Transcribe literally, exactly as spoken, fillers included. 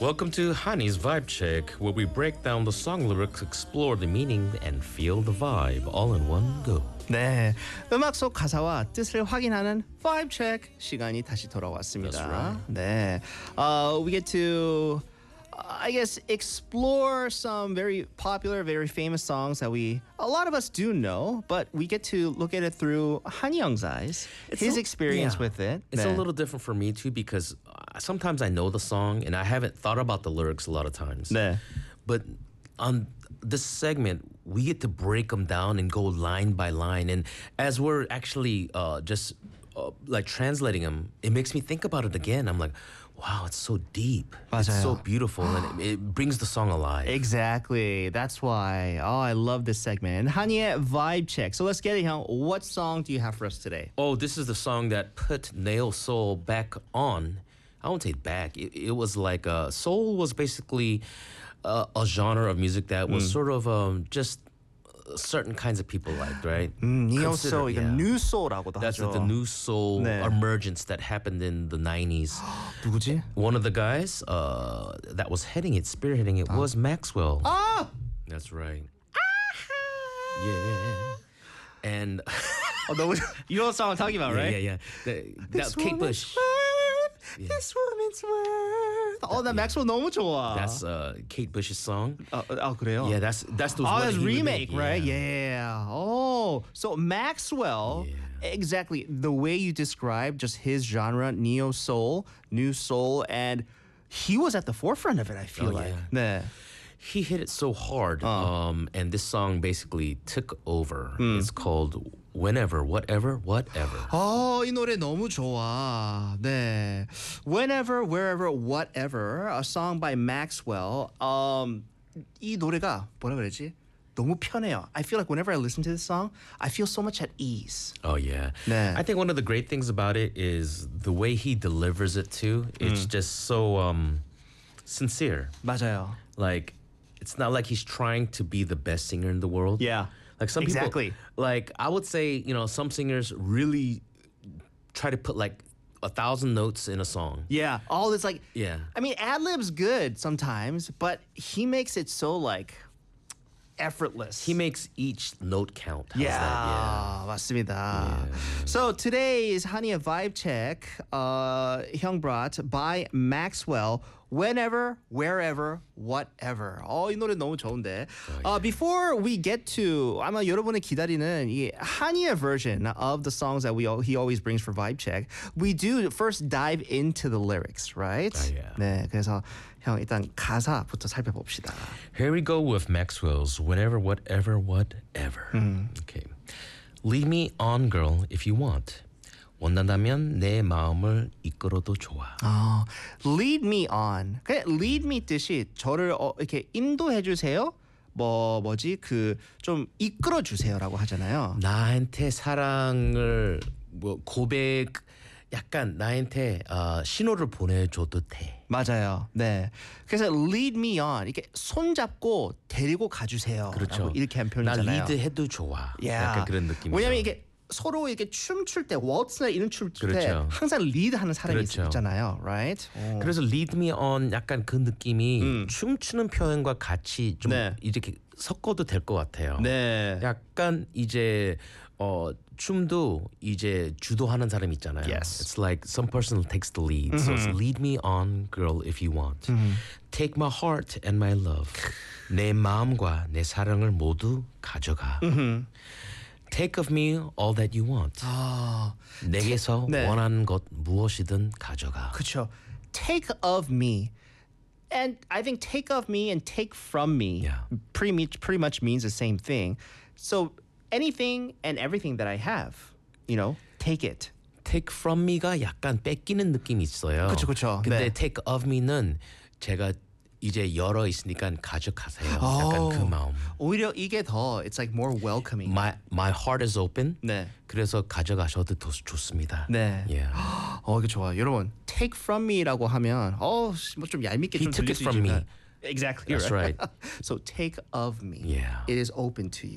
Welcome to Honey's Vibe Check, where we break down the song lyrics, explore the meaning, and feel the vibe all in one go. 네, 음악 속 가사와 뜻을 확인하는 Vibe Check 시간이 다시 돌아왔습니다. That's right. 네, uh, we get to, uh, I guess, explore some very popular, very famous songs that we, a lot of us do know, but we get to look at it through Han Young's eyes, It's his a- experience yeah. with it. It's 네. a little different for me too because uh, sometimes I know the song and I haven't thought about the lyrics a lot of times. 네. But on this segment, we get to break them down and go line by line. And as we're actually uh, just uh, like translating them, it makes me think about it again. I'm like, wow, it's so deep. It's so 맞아요. beautiful, and it, it brings the song alive. Exactly. That's why. Oh, I love this segment. 한이의 Vibe Check. So let's get it, 형. What song do you have for us today? Oh, this is the song that put Neo Soul back on. I won't say back. It, it was like uh, soul was basically uh, a genre of music that was sort of um, just uh, certain kinds of people liked, right? 음, neo Consider- soul, 이거 yeah. new soul라고도 That's 하죠. the new soul 네. emergence that happened in the nineties. 누구지? One of the guys uh, that was heading it, spearheading it, was Maxwell. 아! That's right. Yeah. And 어, 너무 you know what song I'm talking about, yeah, right? yeah, yeah. The, that This Kate woman's Bush. worth, This woman's worth. 어, 나 Maxwell 너무 좋아. That's uh, Kate Bush's song. 아, 아 그래요? Yeah, that's that's the Oh, one that's he remake, remade, right? Yeah. Yeah. Oh, so Maxwell, Yeah. exactly the way you described just his genre, neo soul, new soul, and he was at the forefront of it. I feel Oh, like. yeah. 네. He hit it so hard, um, and this song basically took over. It's called Whenever, Whatever, Whatever. 어, 이 노래 너무 좋아. 네. Whenever, wherever, whatever. A song by Maxwell. Um, 이 노래가 뭐라 그러지? 너무 편해요. I feel like whenever I listen to this song, I feel so much at ease. Oh yeah. 네. I think one of the great things about it is the way he delivers it too. It's just so um, sincere. 맞아요. Like, it's not like he's trying to be the best singer in the world. Yeah. Like some Exactly. people, like I would say, you know, some singers really try to put like a thousand notes in a song. Yeah. All this like Yeah. I mean ad-lib's good sometimes, but he makes it so like effortless. He makes each note count. How's Yeah, that? 맞습니다. So today's Honey a Vibe Check, uh, 형 brought by Maxwell. Whenever, wherever, whatever. 어, 이 노래 너무 좋은데. Uh, before we get to 아마 여러분이 기다리는 이 한이의 version of the songs that we al- he always brings for Vibe Check, we do first dive into the lyrics, right? Oh, yeah. 네, 그래서 형 일단 가사부터 살펴봅시다. Here we go with Maxwell's Whenever, Whatever, Whatever. Okay. Lead me on, girl, if you want. 원한다면 내 마음을 이끌어도 좋아. 아, lead me on. 그냥 lead me 뜻이 저를 어, 이렇게 인도해 주세요. 뭐 뭐지 그 좀 이끌어 주세요라고 하잖아요. 나한테 사랑을 뭐 고백 약간 나한테 어, 신호를 보내줘도 돼. 맞아요. 네. 그래서 lead me on 이렇게 손 잡고 데리고 가주세요. 그렇죠. 이렇게 한 나 표현이잖아요. 리드해도 좋아. Yeah. 약간 그런 느낌이죠. 왜냐면 이게 서로 이렇게 춤출 때 waltz나 이런 춤출 때 그렇죠. 항상 리드하는 사람이 그렇죠. 있잖아요, right? 오. 그래서 lead me on 약간 그 느낌이 춤추는 표현과 같이 좀 네. 이렇게 섞어도 될 것 같아요. 네. 약간 이제 어 춤도 이제 주도하는 사람 있잖아요. Yes. It's like some person takes the lead. So it's lead me on, girl, if you want. Take my heart and my love. 내 마음과 내 사랑을 모두 가져가. Take of me all that you want. 아, 내게서 네. 원하는 것 무엇이든 가져가. 그렇죠. Take of me. And I think take of me and take from me Yeah. pretty much pretty much means the same thing. So anything and everything that I have, you know, take it. Take from me가 약간 뺏기는 느낌이 있어요. 그쵸, 그쵸. 근데 네. take of me는 제가 이제 열어 있으니까 가져가세요. 약간 그 마음. 오히려 이게 더 it's like more welcoming. My my heart is open. 네. 그래서 가져가셔도 더 좋습니다. 네. Yeah. 어, 이거 좋아. 여러분, take from me라고 하면 어, 뭐 좀 얄밉게 He 좀 took 들릴 it 수 from me. 있지만 Exactly. That's right. So take of me. Yeah. It is open to you.